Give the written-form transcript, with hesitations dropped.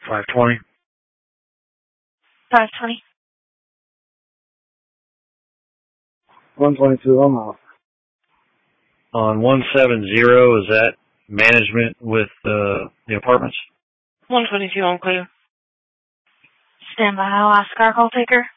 520. 520. 122, I'm out. On 170, is that management with the apartments? 122, I'm clear. Stand by, I'll ask our call taker.